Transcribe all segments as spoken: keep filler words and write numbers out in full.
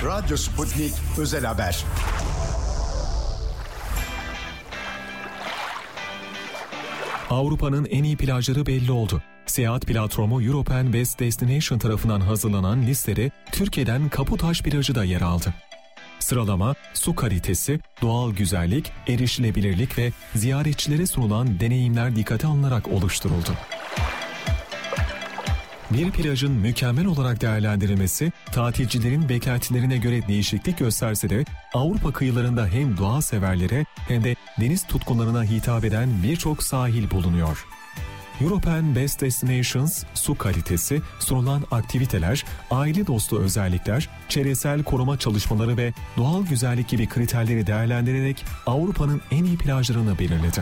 Radyo Sputnik Özel Haber. Avrupa'nın en iyi plajları belli oldu. Seyahat platformu European Best Destination tarafından hazırlanan listede Türkiye'den Kaputaş plajı da yer aldı. Sıralama, su kalitesi, doğal güzellik, erişilebilirlik ve ziyaretçilere sunulan deneyimler dikkate alınarak oluşturuldu. Bir plajın mükemmel olarak değerlendirilmesi, tatilcilerin beklentilerine göre değişiklik gösterse de Avrupa kıyılarında hem doğa severlere hem de deniz tutkunlarına hitap eden birçok sahil bulunuyor. European Best Destinations, su kalitesi, sunulan aktiviteler, aile dostu özellikler, çevresel koruma çalışmaları ve doğal güzellik gibi kriterleri değerlendirerek Avrupa'nın en iyi plajlarını belirledi.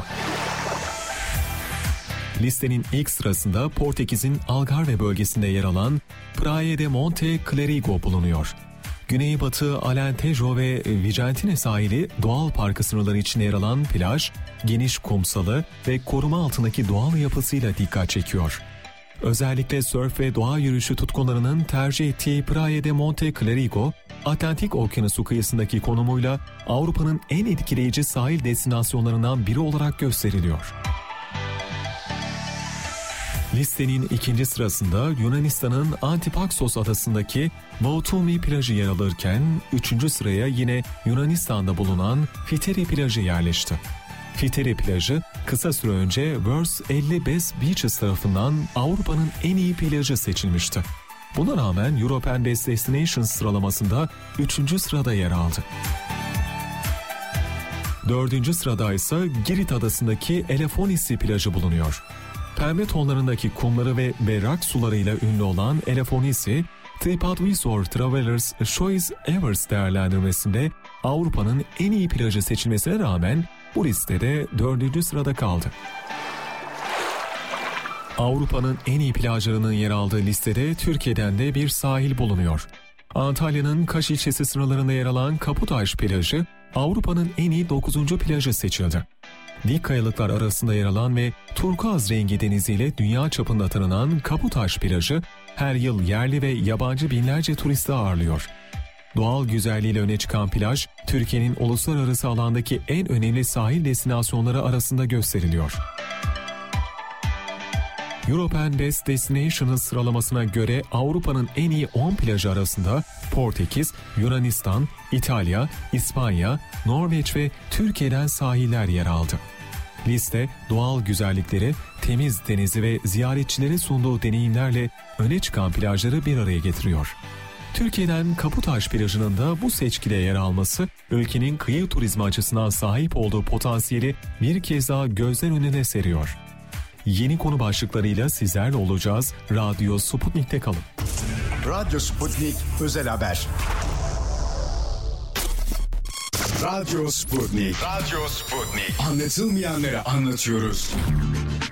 Listenin ilk sırasında Portekiz'in Algarve bölgesinde yer alan Praia de Monte Clerigo bulunuyor. Güneybatı Alentejo ve Vicentine sahili doğal parkı sınırları içinde yer alan plaj, geniş kumsalı ve koruma altındaki doğal yapısıyla dikkat çekiyor. Özellikle sörf ve doğa yürüyüşü tutkunlarının tercih ettiği Praia de Monte Clerigo, Atlantik Okyanusu kıyısındaki konumuyla Avrupa'nın en etkileyici sahil destinasyonlarından biri olarak gösteriliyor. Listenin ikinci sırasında Yunanistan'ın Antipaksos adasındaki Vautumi plajı yer alırken, üçüncü sıraya yine Yunanistan'da bulunan Fiteri plajı yerleşti. Fiteri plajı, kısa süre önce World's elli Best Beaches tarafından Avrupa'nın en iyi plajı seçilmişti. Buna rağmen European Best Destinations sıralamasında üçüncü sırada yer aldı. Dördüncü sırada ise Girit adasındaki Elefonisi plajı bulunuyor. Pembe tonlarındaki kumları ve berrak sularıyla ünlü olan Elefonisi, TripAdvisor Travelers Choice Evers değerlendirmesinde Avrupa'nın en iyi plajı seçilmesine rağmen bu listede dördüncü sırada kaldı. Avrupa'nın en iyi plajlarının yer aldığı listede Türkiye'den de bir sahil bulunuyor. Antalya'nın Kaş ilçesi sınırlarında yer alan Kaputaş plajı, Avrupa'nın en iyi dokuzuncu plajı seçildi. Dik kayalıklar arasında yer alan ve turkuaz rengi deniziyle dünya çapında tanınan Kaputaş plajı, her yıl yerli ve yabancı binlerce turisti ağırlıyor. Doğal güzelliğiyle öne çıkan plaj, Türkiye'nin uluslararası alandaki en önemli sahil destinasyonları arasında gösteriliyor. European Best Destinations sıralamasına göre Avrupa'nın en iyi on plajı arasında Portekiz, Yunanistan, İtalya, İspanya, Norveç ve Türkiye'den sahiller yer aldı. Liste, doğal güzellikleri, temiz denizi ve ziyaretçilere sunduğu deneyimlerle öne çıkan plajları bir araya getiriyor. Türkiye'den Kaputaş plajının da bu seçkide yer alması, ülkenin kıyı turizmi açısından sahip olduğu potansiyeli bir kez daha gözler önüne seriyor. Yeni konu başlıklarıyla sizlerle olacağız. Radyo Sputnik'te kalın. Radyo Sputnik Özel Haber. Radyo Sputnik. Radyo Sputnik. Anlatılmayanları anlatıyoruz.